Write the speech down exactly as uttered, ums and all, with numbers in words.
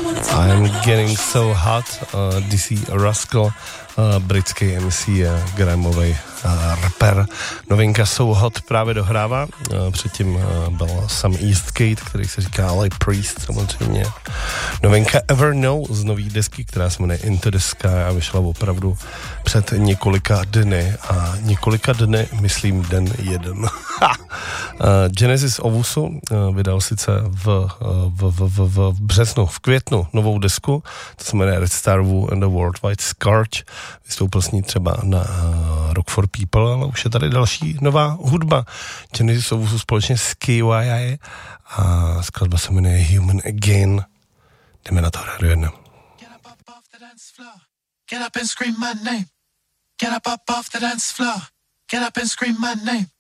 I'm Getting So Hot, uh, D C Rascal, uh, britský M C, uh, gramovej uh, rapper. Novinka So Hot právě dohrává, uh, předtím uh, byl Sam Eastgate, který se říká Ale Priest samozřejmě. Novinka Ever Know z nový desky, která se jmenuje Into the Sky a vyšla opravdu před několika dny a několika dny, myslím den jeden. uh, Genesis Owusu uh, vydal sice v, uh, v, v, v, v březnu, v květnu novou desku, to se jmenuje Red Star Wu and the Worldwide Scourge. Vystoupil s ní třeba na uh, Rock for People, ale už je tady další nová hudba. Genesis Owusu společně s K Y I a skladba se jmenuje Human Again. Jdeme na to, rádio jedna. Get up and scream my name. Get up up off the dance floor. Get up and scream my name.